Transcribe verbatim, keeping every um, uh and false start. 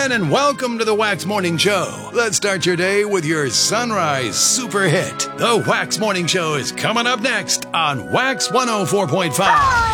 again, and welcome to the Wax Morning Show. Let's start your day with your Sunrise Super Hit. The Wax Morning Show is coming up next on Wax one oh four point five.